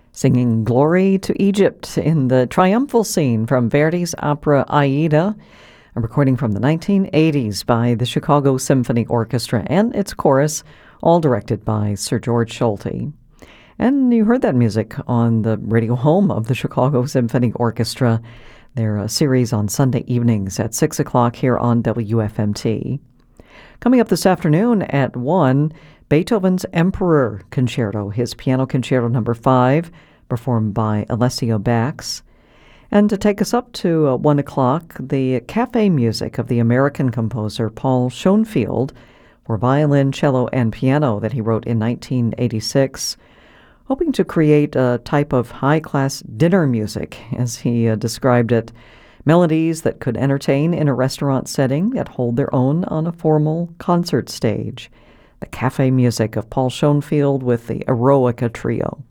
Singing Glory to Egypt in the triumphal scene from Verdi's opera Aida, a recording from the 1980s by the Chicago Symphony Orchestra and its chorus, all directed by Sir George Solti. And you heard that music on the radio home of the Chicago Symphony Orchestra, their series on Sunday evenings at 6 o'clock here on WFMT. Coming up this afternoon at 1, Beethoven's Emperor Concerto, his Piano Concerto No. 5, performed by Alessio Bax. And to take us up to 1 o'clock, the cafe music of the American composer Paul Schoenfield for violin, cello, and piano that he wrote in 1986, hoping to create a type of high-class dinner music, as he described it, melodies that could entertain in a restaurant setting yet hold their own on a formal concert stage. The cafe music of Paul Schoenfield with the Eroica Trio.